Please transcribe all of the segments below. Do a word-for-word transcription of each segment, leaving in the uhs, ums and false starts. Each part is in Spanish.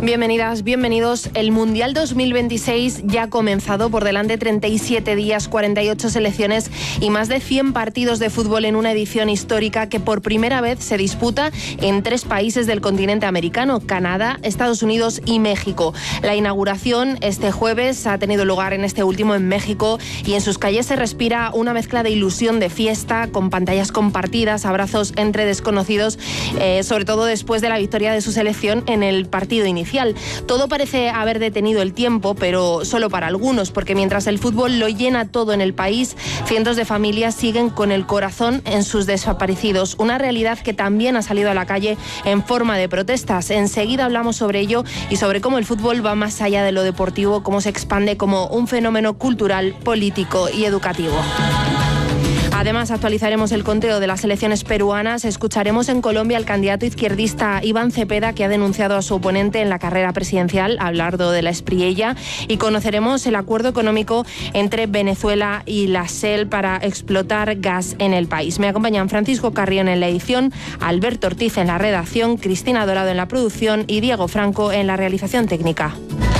Bienvenidas, bienvenidos. El Mundial dos mil veintiséis ya ha comenzado. Por delante treinta y siete días, cuarenta y ocho selecciones y más de cien partidos de fútbol en una edición histórica que por primera vez se disputa en tres países del continente americano: Canadá, Estados Unidos y México. La inauguración este jueves ha tenido lugar en este último en México y en sus calles se respira una mezcla de ilusión, de fiesta, con pantallas compartidas, abrazos entre desconocidos, eh, sobre todo después de la victoria de su selección en el partido inicial. Todo parece haber detenido el tiempo, pero solo para algunos, porque mientras el fútbol lo llena todo en el país, cientos de familias siguen con el corazón en sus desaparecidos. Una realidad que también ha salido a la calle en forma de protestas. Enseguida hablamos sobre ello y sobre cómo el fútbol va más allá de lo deportivo, cómo se expande como un fenómeno cultural, político y educativo. Además, actualizaremos el conteo de las elecciones peruanas. Escucharemos en Colombia al candidato izquierdista Iván Cepeda, que ha denunciado a su oponente en la carrera presidencial, Abelardo de la Espriella, y conoceremos el acuerdo económico entre Venezuela y la S E L para explotar gas en el país. Me acompañan Francisco Carrión en la edición, Alberto Ortiz en la redacción, Cristina Dorado en la producción y Diego Franco en la realización técnica.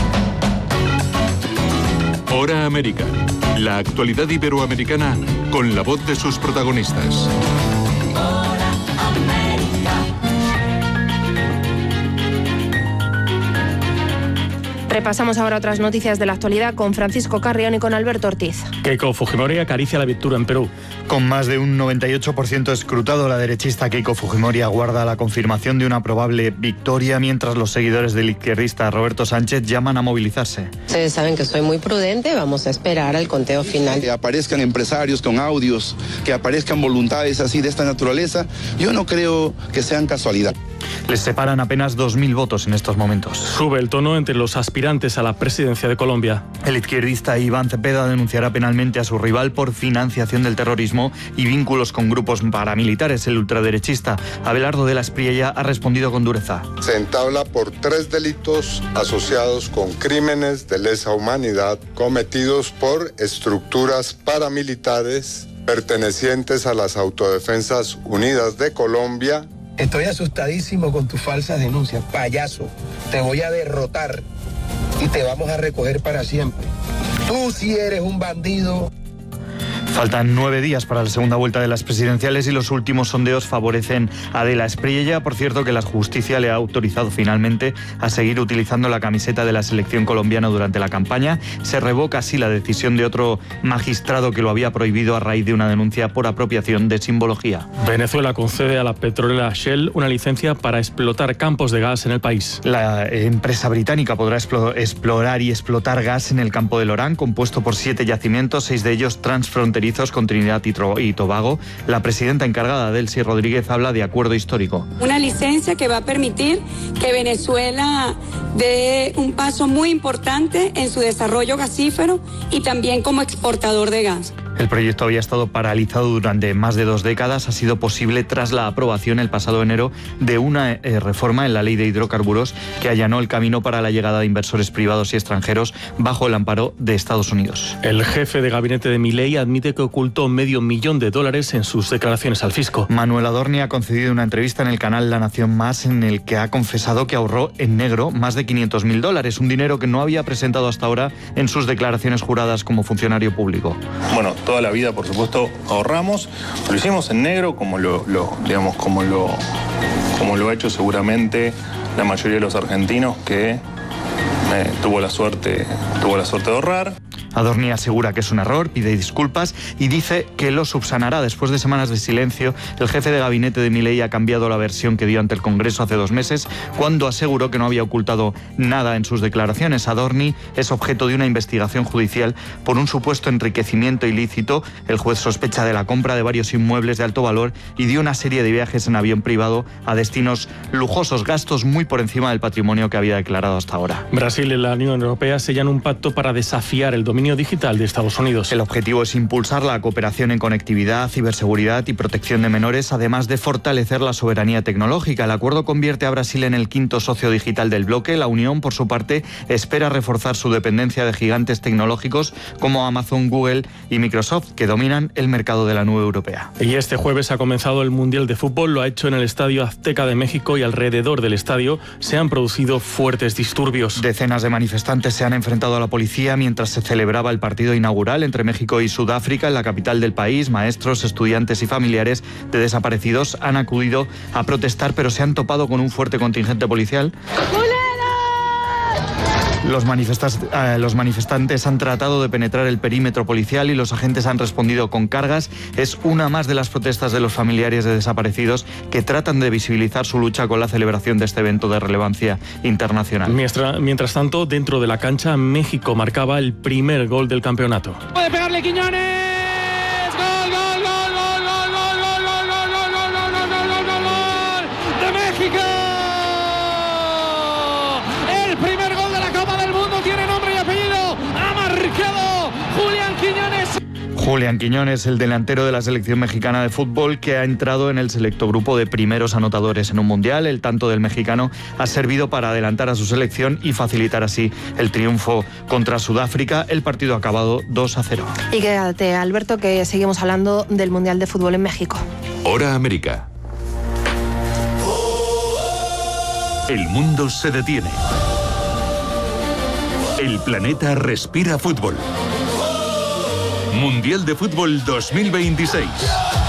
Hora América. La actualidad iberoamericana con la voz de sus protagonistas. Repasamos ahora otras noticias de la actualidad con Francisco Carrión y con Alberto Ortiz. Keiko Fujimori acaricia la victoria en Perú. Con más de un noventa y ocho por ciento escrutado, la derechista Keiko Fujimori aguarda la confirmación de una probable victoria, mientras los seguidores del izquierdista Roberto Sánchez llaman a movilizarse. Ustedes saben que soy muy prudente, vamos a esperar al conteo final. Que aparezcan empresarios con audios, que aparezcan voluntades así de esta naturaleza, yo no creo que sean casualidad. Les separan apenas dos mil votos en estos momentos. Sube el tono entre los aspirantes a la presidencia de Colombia. El izquierdista Iván Cepeda denunciará penalmente a su rival por financiación del terrorismo y vínculos con grupos paramilitares. El ultraderechista Abelardo de la Espriella ha respondido con dureza. Se entabla por tres delitos asociados con crímenes de lesa humanidad cometidos por estructuras paramilitares pertenecientes a las Autodefensas Unidas de Colombia. Estoy asustadísimo con tus falsas denuncias, payaso. Te voy a derrotar y te vamos a recoger para siempre. Tú sí eres un bandido. Faltan nueve días para la segunda vuelta de las presidenciales y los últimos sondeos favorecen a de la Espriella. Por cierto, que la justicia le ha autorizado finalmente a seguir utilizando la camiseta de la selección colombiana durante la campaña. Se revoca así la decisión de otro magistrado que lo había prohibido a raíz de una denuncia por apropiación de simbología. Venezuela concede a la petrolera Shell una licencia para explotar campos de gas en el país. La empresa británica podrá explorar y explotar gas en el campo del Orán, compuesto por siete yacimientos, seis de ellos transfronterizos con Trinidad y Tobago. La presidenta encargada, Delcy Rodríguez, habla de acuerdo histórico. Una licencia que va a permitir que Venezuela dé un paso muy importante en su desarrollo gasífero y también como exportador de gas. El proyecto había estado paralizado durante más de dos décadas. Ha sido posible tras la aprobación el pasado enero de una eh, reforma en la ley de hidrocarburos que allanó el camino para la llegada de inversores privados y extranjeros bajo el amparo de Estados Unidos. El jefe de gabinete de Milei admite que ocultó medio millón de dólares en sus declaraciones al fisco. Manuel Adorni ha concedido una entrevista en el canal La Nación Más en el que ha confesado que ahorró en negro más de quinientos mil dólares, un dinero que no había presentado hasta ahora en sus declaraciones juradas como funcionario público. Bueno, toda la vida, por supuesto, ahorramos. Lo hicimos en negro, como lo, lo, digamos, como lo, como lo ha hecho seguramente la mayoría de los argentinos que eh, tuvo la suerte, tuvo la suerte de ahorrar. Adorni asegura que es un error, pide disculpas y dice que lo subsanará. Después de semanas de silencio, el jefe de gabinete de Milei ha cambiado la versión que dio ante el Congreso hace dos meses, cuando aseguró que no había ocultado nada en sus declaraciones. Adorni es objeto de una investigación judicial por un supuesto enriquecimiento ilícito. El juez sospecha de la compra de varios inmuebles de alto valor y de una serie de viajes en avión privado a destinos lujosos, gastos muy por encima del patrimonio que había declarado hasta ahora. Brasil y la Unión Europea sellan un pacto para desafiar el dominio dominio digital de Estados Unidos. El objetivo es impulsar la cooperación en conectividad, ciberseguridad y protección de menores, además de fortalecer la soberanía tecnológica. El acuerdo convierte a Brasil en el quinto socio digital del bloque. La Unión, por su parte, espera reforzar su dependencia de gigantes tecnológicos como Amazon, Google y Microsoft, que dominan el mercado de la nube europea. Y este jueves ha comenzado el Mundial de Fútbol, lo ha hecho en el Estadio Azteca de México y alrededor del estadio se han producido fuertes disturbios. Decenas de manifestantes se han enfrentado a la policía mientras se celebraba el partido inaugural entre México y Sudáfrica en la capital del país. Maestros, estudiantes y familiares de desaparecidos han acudido a protestar, pero se han topado con un fuerte contingente policial. Los, manifestas, eh, los manifestantes han tratado de penetrar el perímetro policial y los agentes han respondido con cargas. Es una más de las protestas de los familiares de desaparecidos que tratan de visibilizar su lucha con la celebración de este evento de relevancia internacional. Mientras, mientras tanto, dentro de la cancha, México marcaba el primer gol del campeonato. ¡Puede pegarle Quiñones! ¡Gol, gol, gol, gol, gol, gol, gol, gol, gol, gol, gol, gol, gol, gol, gol de México! El primer gol de la Copa del Mundo tiene nombre y apellido. Ha marcado Julián Quiñones. Julián Quiñones, el delantero de la selección mexicana de fútbol que ha entrado en el selecto grupo de primeros anotadores en un mundial. El tanto del mexicano ha servido para adelantar a su selección y facilitar así el triunfo contra Sudáfrica. El partido ha acabado dos a cero. Y quédate, Alberto, que seguimos hablando del Mundial de Fútbol en México. Hora América. El mundo se detiene. El planeta respira fútbol. Mundial de Fútbol dos mil veintiséis.